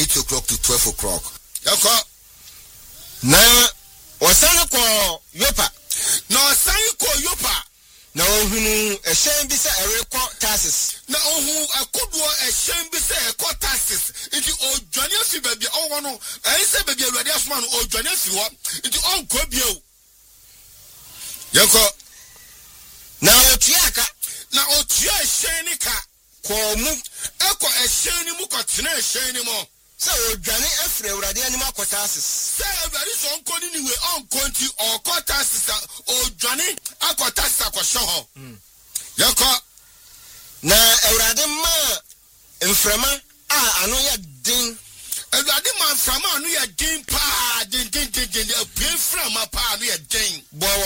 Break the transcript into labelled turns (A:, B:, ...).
A: 8 o'clock to 12 o'clock. Yako. Na wasana ko yopa. Na wasana ko yopa. Na ohunu ehyen bi se ereko taxes. Na ohu akodo ehyen bi se eko taxes. Nti odwane afi baabi owo no, se baabi awurade asoma no odwane afi ho. Nti onko bio. Yako. Na otuaka. Na otua ehyen ni ka. Ko mu eko ehyen ni mu ko tena ehyen ni mo. Se odwane afre awurade ani makotasis. Se awurade so onko ni niwe onko nti okotasis odwane akotasis akosho ho. Yako. Na awurade ma mframa anu ya din. Awurade ma mframa anu ya din pa din apie mframa pa anu ya din. Bo